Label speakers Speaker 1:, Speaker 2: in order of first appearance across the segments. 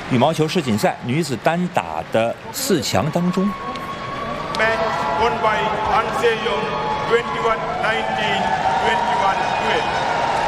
Speaker 1: 羽毛球世锦赛女子单打的4强当中。
Speaker 2: Match won by An Se-young 21-19, 21-12.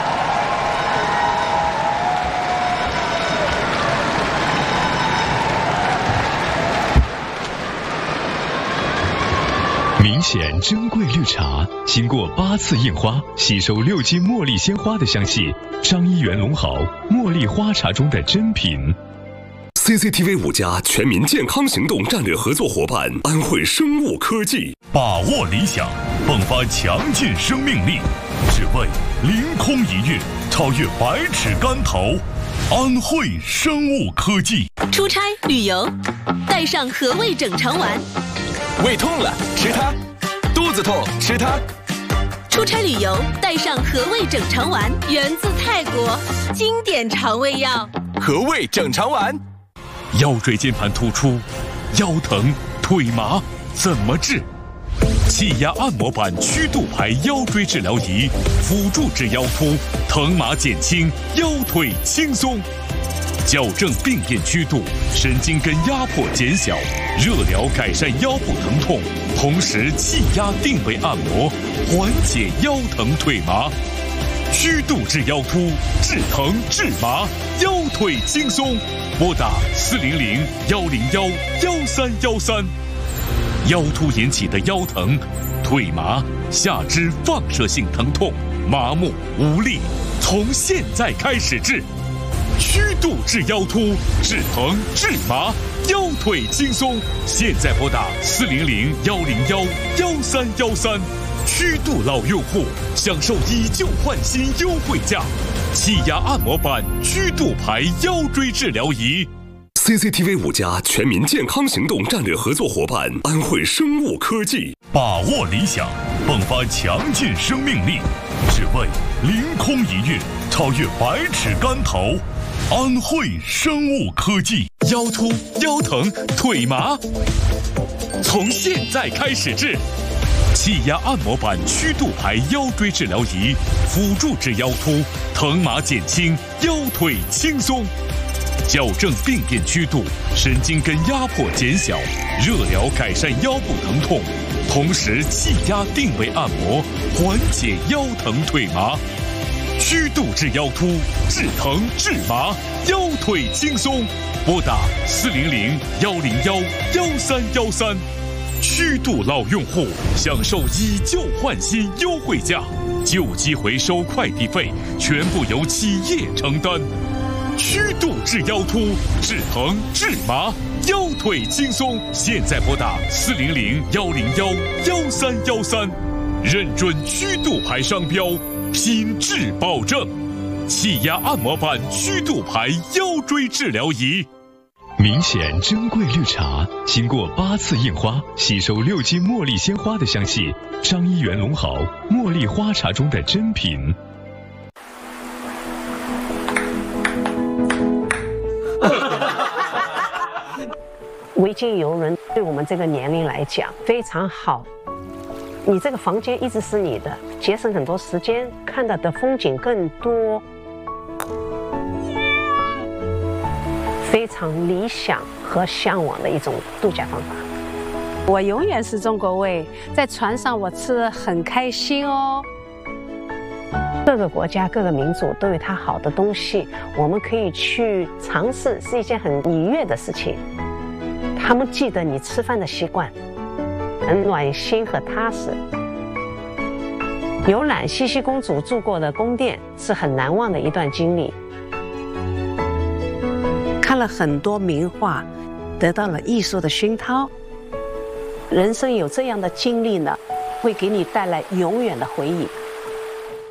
Speaker 3: 明显珍贵绿茶，经过8次印花，吸收6斤茉莉鲜花的香气。张一元龙好茉莉花茶中的珍品。
Speaker 4: CCTV 5家全民健康行动战略合作伙伴安慧生物科技，
Speaker 5: 把握理想，迸发强劲生命力，只为凌空一跃，超越百尺竿头。安慧生物科技。
Speaker 6: 出差旅游，带上和味整肠丸。
Speaker 7: 胃痛了吃它，肚子痛吃它。
Speaker 6: 出差旅游带上和味整肠丸，源自泰国经典肠胃药。
Speaker 7: 和味整肠丸。
Speaker 5: 腰椎间盘突出、腰疼、腿麻怎么治？气压按摩板曲度排腰椎治疗仪，辅助治腰突，疼麻减轻，腰腿轻松。矫正病变曲度，神经根压迫减小，热疗改善腰部疼痛，同时气压定位按摩，缓解腰疼腿麻。曲度治腰突，治疼治麻，腰腿轻松。拨打400-101-1313。腰突引起的腰疼、腿麻、下肢放射性疼痛、麻木无力，从现在开始治。曲度治腰突，治疼治麻，腰腿轻松。现在拨打400-101-1313。曲度老用户享受以旧换新优惠价，气压按摩板曲度排腰椎治疗仪。
Speaker 4: CCTV 5家全民健康行动战略合作伙伴安慧生物科技，
Speaker 5: 把握理想，迸发强劲生命力，只为凌空一跃，超越百尺竿头。安慧生物科技。腰突、腰疼、腿麻，从现在开始治。气压按摩板曲度排腰椎治疗仪，辅助治腰突，疼麻减轻，腰腿轻松。矫正病变曲度，神经根压迫减小，热疗改善腰部疼痛，同时气压定位按摩，缓解腰疼腿麻。曲度治腰突，治疼治麻，腰腿轻松。拨打400-101-1313。曲度老用户享受以旧换新优惠价，旧机回收快递费全部由企业承担。曲度治腰突，治疼治麻，腰腿轻松。现在拨打400-101-1313。认准曲度牌商标，品质保证。气压按摩板曲度牌腰椎治疗仪。
Speaker 3: 明显珍贵绿茶，经过8次印花，吸收6斤茉莉鲜花的香气。张一元龙好茉莉花茶中的珍品。
Speaker 8: 维京游轮对我们这个年龄来讲非常好，你这个房间一直是你的，节省很多时间，看到的风景更多，非常理想和向往的一种度假方法。
Speaker 9: 我永远是中国胃，在船上我吃得很开心哦。
Speaker 8: 各个国家、各个民族都有它好的东西，我们可以去尝试，是一件很愉悦的事情。他们记得你吃饭的习惯，很暖心和踏实。游览茜茜公主住过的宫殿是很难忘的一段经历。看了很多名画，得到了艺术的熏陶。人生有这样的经历呢，会给你带来永远的回忆。